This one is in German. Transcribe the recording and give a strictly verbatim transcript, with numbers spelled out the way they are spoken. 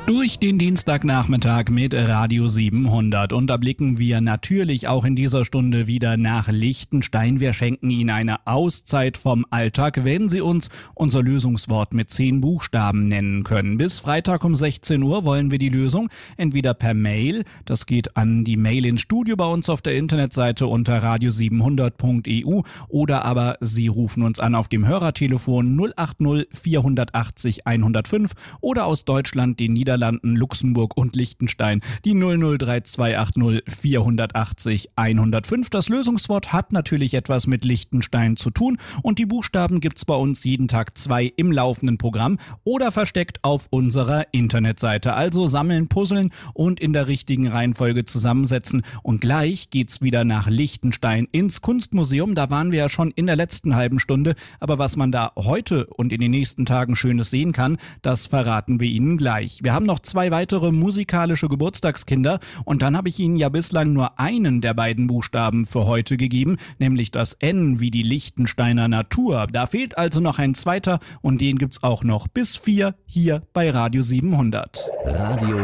Durch den Dienstagnachmittag mit Radio siebenhundert. Und da blicken wir natürlich auch in dieser Stunde wieder nach Liechtenstein. Wir schenken Ihnen eine Auszeit vom Alltag, wenn Sie uns unser Lösungswort mit zehn Buchstaben nennen können. Bis Freitag um sechzehn Uhr wollen wir die Lösung entweder per Mail, das geht an die Mail ins Studio bei uns auf der Internetseite unter radio siebenhundert punkt e u, oder aber Sie rufen uns an auf dem Hörertelefon null acht null vierhundertachtzig hundertfünf oder aus Deutschland, den Niederlanden, Luxemburg und Liechtenstein die null null drei zwei acht null vierhundertachtzig hundertfünf. Das Lösungswort hat natürlich etwas mit Liechtenstein zu tun und die Buchstaben gibt's bei uns jeden Tag zwei im laufenden Programm oder versteckt auf unserer Internetseite. Also sammeln, puzzeln und in der richtigen Reihenfolge zusammensetzen, und gleich geht's wieder nach Liechtenstein ins Kunstmuseum. Da waren wir ja schon in der letzten halben Stunde, aber was man da heute und in den nächsten Tagen Schönes sehen kann, das verraten wir Ihnen gleich. Wir haben noch zwei weitere musikalische Geburtstagskinder und dann habe ich Ihnen ja bislang nur einen der beiden Buchstaben für heute gegeben, nämlich das N wie die Liechtensteiner Natur. Da fehlt also noch ein zweiter und den gibt's auch noch bis vier hier bei Radio siebenhundert. Radio